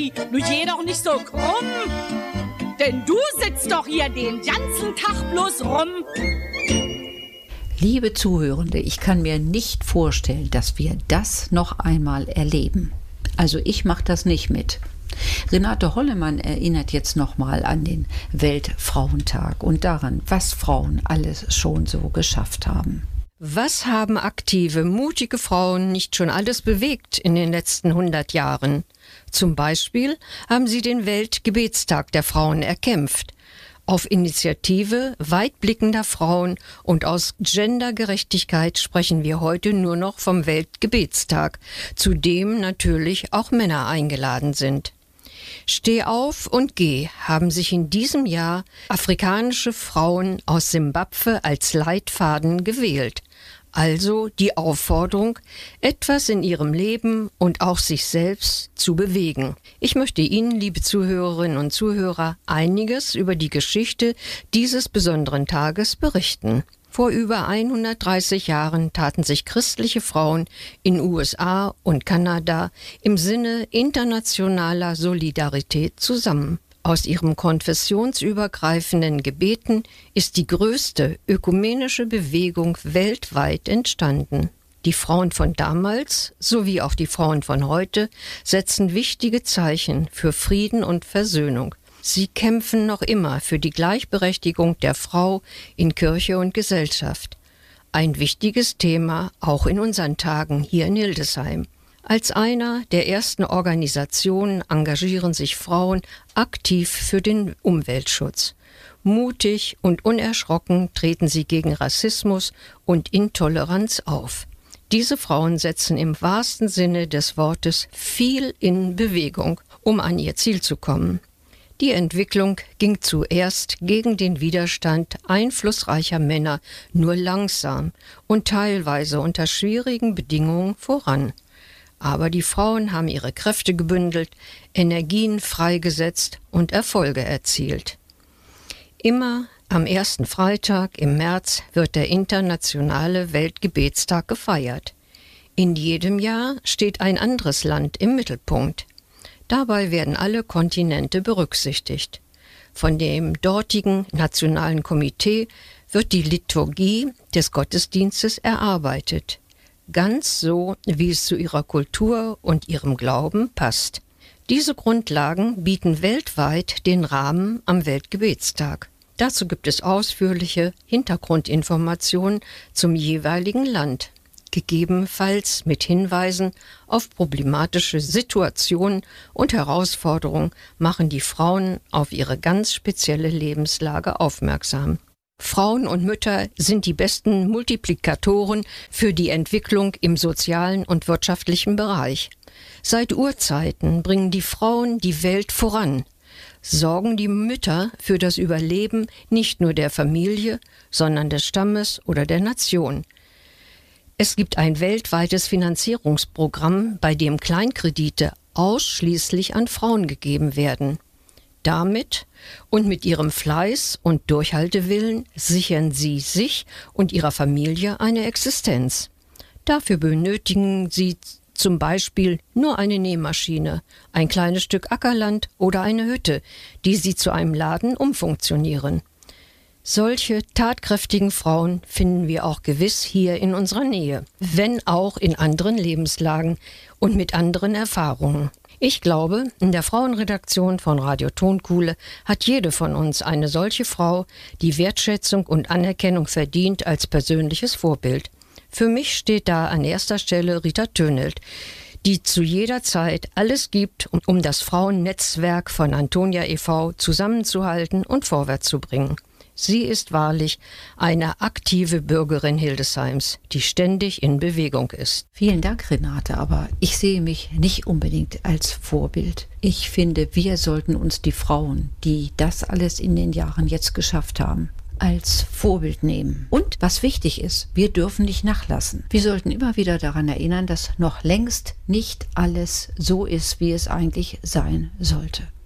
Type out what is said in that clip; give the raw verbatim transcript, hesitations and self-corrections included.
Ei, nun geh doch nicht so krumm. Denn du sitzt doch hier den ganzen Tag bloß rum. Liebe Zuhörende, ich kann mir nicht vorstellen, dass wir das noch einmal erleben. Also ich mache das nicht mit. Renate Hollemann erinnert jetzt nochmal an den Weltfrauentag und daran, was Frauen alles schon so geschafft haben. Was haben aktive, mutige Frauen nicht schon alles bewegt in den letzten hundert Jahren? Zum Beispiel haben sie den Weltgebetstag der Frauen erkämpft. Auf Initiative weitblickender Frauen und aus Gendergerechtigkeit sprechen wir heute nur noch vom Weltgebetstag, zu dem natürlich auch Männer eingeladen sind. Steh auf und geh haben sich in diesem Jahr afrikanische Frauen aus Simbabwe als Leitfaden gewählt. Also die Aufforderung, etwas in ihrem Leben und auch sich selbst zu bewegen. Ich möchte Ihnen, liebe Zuhörerinnen und Zuhörer, einiges über die Geschichte dieses besonderen Tages berichten. Vor über hundertdreißig Jahren taten sich christliche Frauen in U S A und Kanada im Sinne internationaler Solidarität zusammen. Aus ihrem konfessionsübergreifenden Gebeten ist die größte ökumenische Bewegung weltweit entstanden. Die Frauen von damals sowie auch die Frauen von heute setzen wichtige Zeichen für Frieden und Versöhnung. Sie kämpfen noch immer für die Gleichberechtigung der Frau in Kirche und Gesellschaft. Ein wichtiges Thema auch in unseren Tagen hier in Hildesheim. Als einer der ersten Organisationen engagieren sich Frauen aktiv für den Umweltschutz. Mutig und unerschrocken treten sie gegen Rassismus und Intoleranz auf. Diese Frauen setzen im wahrsten Sinne des Wortes viel in Bewegung, um an ihr Ziel zu kommen. Die Entwicklung ging zuerst gegen den Widerstand einflussreicher Männer nur langsam und teilweise unter schwierigen Bedingungen voran. Aber die Frauen haben ihre Kräfte gebündelt, Energien freigesetzt und Erfolge erzielt. Immer am ersten Freitag im März wird der internationale Weltgebetstag gefeiert. In jedem Jahr steht ein anderes Land im Mittelpunkt. Dabei werden alle Kontinente berücksichtigt. Von dem dortigen Nationalen Komitee wird die Liturgie des Gottesdienstes erarbeitet. Ganz so, wie es zu ihrer Kultur und ihrem Glauben passt. Diese Grundlagen bieten weltweit den Rahmen am Weltgebetstag. Dazu gibt es ausführliche Hintergrundinformationen zum jeweiligen Land, gegebenenfalls mit Hinweisen auf problematische Situationen und Herausforderungen machen die Frauen auf ihre ganz spezielle Lebenslage aufmerksam. Frauen und Mütter sind die besten Multiplikatoren für die Entwicklung im sozialen und wirtschaftlichen Bereich. Seit Urzeiten bringen die Frauen die Welt voran, sorgen die Mütter für das Überleben nicht nur der Familie, sondern des Stammes oder der Nation. Es gibt ein weltweites Finanzierungsprogramm, bei dem Kleinkredite ausschließlich an Frauen gegeben werden. Damit und mit ihrem Fleiß und Durchhaltewillen sichern sie sich und ihrer Familie eine Existenz. Dafür benötigen sie zum Beispiel nur eine Nähmaschine, ein kleines Stück Ackerland oder eine Hütte, die sie zu einem Laden umfunktionieren. Solche tatkräftigen Frauen finden wir auch gewiss hier in unserer Nähe, wenn auch in anderen Lebenslagen und mit anderen Erfahrungen. Ich glaube, in der Frauenredaktion von Radio Tonkuhle hat jede von uns eine solche Frau, die Wertschätzung und Anerkennung verdient als persönliches Vorbild. Für mich steht da an erster Stelle Rita Tönelt, die zu jeder Zeit alles gibt, um das Frauennetzwerk von Antonia e V zusammenzuhalten und vorwärts zu bringen. Sie ist wahrlich eine aktive Bürgerin Hildesheims, die ständig in Bewegung ist. Vielen Dank, Renate, aber ich sehe mich nicht unbedingt als Vorbild. Ich finde, wir sollten uns die Frauen, die das alles in den Jahren jetzt geschafft haben, als Vorbild nehmen. Und was wichtig ist, wir dürfen nicht nachlassen. Wir sollten immer wieder daran erinnern, dass noch längst nicht alles so ist, wie es eigentlich sein sollte.